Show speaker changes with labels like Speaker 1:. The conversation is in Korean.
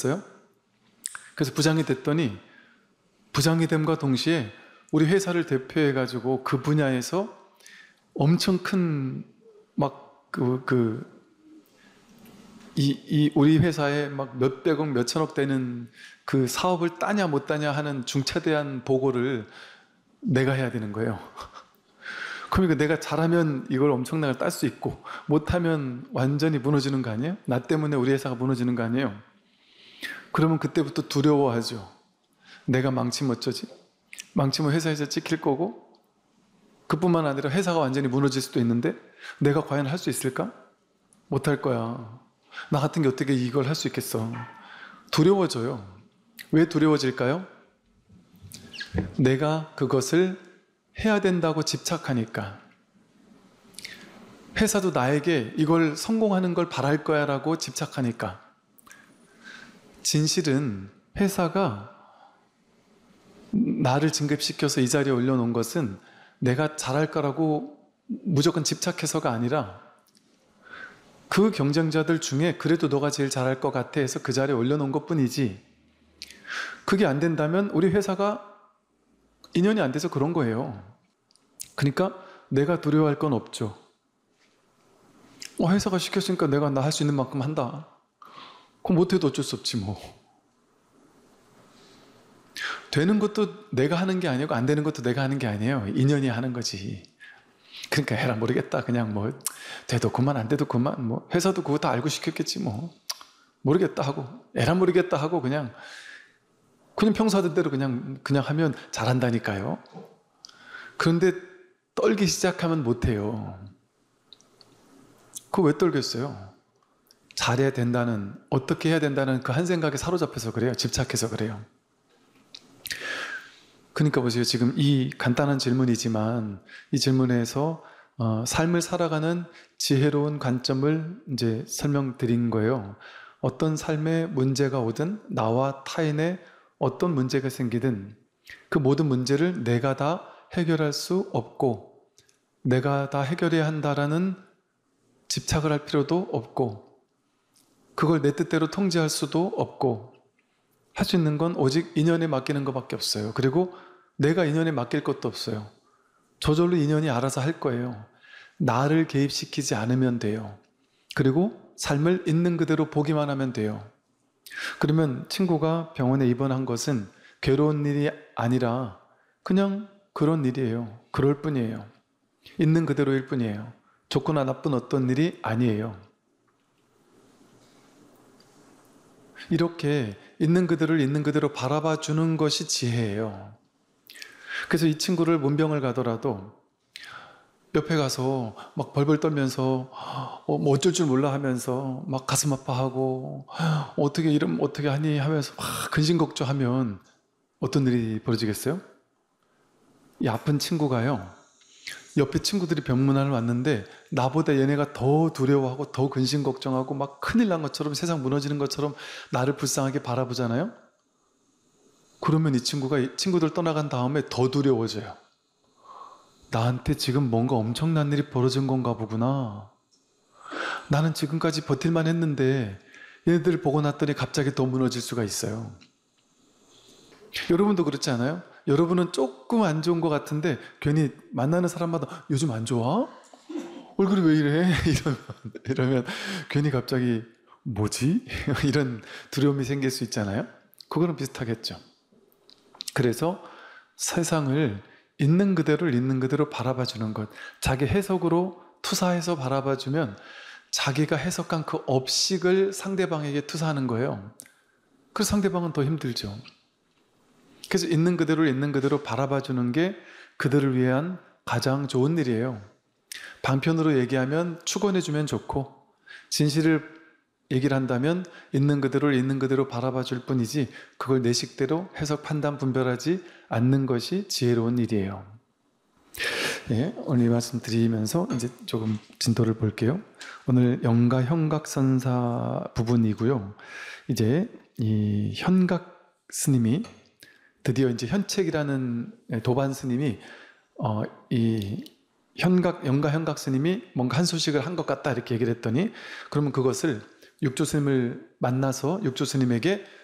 Speaker 1: 됐어요. 그래서 부장이 됐더니 부장이 됨과 동시에 우리 회사를 대표해가지고 그 분야에서 엄청 큰 우리 회사에 막 몇백억, 몇천억 되는 그 사업을 따냐 못 따냐 하는 중차대한 보고를 내가 해야 되는 거예요. 그러니까 내가 잘하면 이걸 엄청나게 딸 수 있고 못하면 완전히 무너지는 거 아니에요? 나 때문에 우리 회사가 무너지는 거 아니에요? 그러면 그때부터 두려워하죠. 내가 망치면 어쩌지? 망치면 회사에서 찍힐 거고 그뿐만 아니라 회사가 완전히 무너질 수도 있는데 내가 과연 할 수 있을까? 못할 거야. 나 같은 게 어떻게 이걸 할 수 있겠어? 두려워져요. 왜 두려워질까요? 내가 그것을 해야 된다고 집착하니까. 회사도 나에게 이걸 성공하는 걸 바랄 거야 라고 집착하니까. 진실은 회사가 나를 진급시켜서 이 자리에 올려놓은 것은 내가 잘할 거라고 무조건 집착해서가 아니라 그 경쟁자들 중에 그래도 너가 제일 잘할 것 같아 해서 그 자리에 올려놓은 것 뿐이지, 그게 안 된다면 우리 회사가 인연이 안 돼서 그런 거예요. 그러니까 내가 두려워할 건 없죠. 회사가 시켰으니까 내가 나 할 수 있는 만큼 한다. 그럼 못해도 어쩔 수 없지 뭐. 되는 것도 내가 하는 게 아니고 안 되는 것도 내가 하는 게 아니에요. 인연이 하는 거지. 그러니까 해라 모르겠다. 그냥 뭐 돼도 그만 안 돼도 그만, 뭐 회사도 그거 다 알고 시켰겠지 뭐. 모르겠다 하고 에라 모르겠다 하고 그냥 평소 하던 대로 그냥 하면 잘한다니까요. 그런데 떨기 시작하면 못해요. 그거 왜 떨겠어요? 잘해야 된다는, 어떻게 해야 된다는 그 한 생각에 사로잡혀서 그래요. 집착해서 그래요. 그러니까 보세요. 지금 이 간단한 질문이지만 이 질문에서 삶을 살아가는 지혜로운 관점을 이제 설명드린 거예요. 어떤 삶에 문제가 오든 나와 타인의 어떤 문제가 생기든 그 모든 문제를 내가 다 해결할 수 없고 내가 다 해결해야 한다라는 집착을 할 필요도 없고 그걸 내 뜻대로 통제할 수도 없고 할 수 있는 건 오직 인연에 맡기는 것밖에 없어요. 그리고 내가 인연에 맡길 것도 없어요. 저절로 인연이 알아서 할 거예요. 나를 개입시키지 않으면 돼요. 그리고 삶을 있는 그대로 보기만 하면 돼요. 그러면 친구가 병원에 입원한 것은 괴로운 일이 아니라 그냥 그런 일이에요. 그럴 뿐이에요. 있는 그대로일 뿐이에요. 좋거나 나쁜 어떤 일이 아니에요. 이렇게 있는 그대로를 있는 그대로 바라봐 주는 것이 지혜예요. 그래서 이 친구를 문병을 가더라도 옆에 가서 막 벌벌 떨면서 뭐 어쩔 줄 몰라 하면서 막 가슴 아파하고 어떻게 이러면 어떻게 하니 하면서 막 근심걱정하면 어떤 일이 벌어지겠어요? 이 아픈 친구가요, 옆에 친구들이 병문안을 왔는데 나보다 얘네가 더 두려워하고 더 근심걱정하고 막 큰일 난 것처럼 세상 무너지는 것처럼 나를 불쌍하게 바라보잖아요? 그러면 이 친구가 친구들 떠나간 다음에 더 두려워져요. 나한테 지금 뭔가 엄청난 일이 벌어진 건가 보구나. 나는 지금까지 버틸만 했는데 얘네들을 보고 났더니 갑자기 더 무너질 수가 있어요. 여러분도 그렇지 않아요? 여러분은 조금 안 좋은 것 같은데 괜히 만나는 사람마다 요즘 안 좋아? 얼굴이 왜 이래? 이러면 괜히 갑자기 뭐지? 이런 두려움이 생길 수 있잖아요? 그거랑 비슷하겠죠. 그래서 세상을 있는 그대로를 있는 그대로 바라봐 주는 것, 자기 해석으로 투사해서 바라봐 주면 자기가 해석한 그 업식을 상대방에게 투사하는 거예요. 그래서 상대방은 더 힘들죠. 그래서 있는 그대로를 있는 그대로 바라봐 주는 게 그들을 위한 가장 좋은 일이에요. 방편으로 얘기하면 축원해 주면 좋고, 진실을 얘기를 한다면 있는 그대로를 있는 그대로 바라봐 줄 뿐이지 그걸 내 식대로 해석, 판단, 분별하지 않는 것이 지혜로운 일이에요. 네, 오늘 이 말씀 드리면서 이제 조금 진도를 볼게요. 오늘 영가 현각선사 부분이고요. 이제 이 현각 스님이 드디어 이제 현책이라는 도반 스님이 이 영가 현각 스님이 뭔가 한 소식을 한 것 같다 이렇게 얘기를 했더니, 그러면 그것을 육조 스님을 만나서 육조 스님에게